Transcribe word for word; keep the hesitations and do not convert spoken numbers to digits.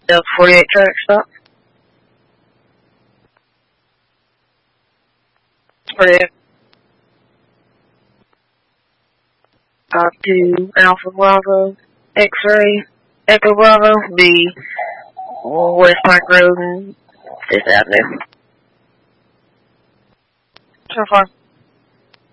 Delta forty-eight traffic stop. forty-eight. Talk to Alpha Bravo, X-Ray, Echo Bravo, be West Pike Road and Fifth Avenue. So far.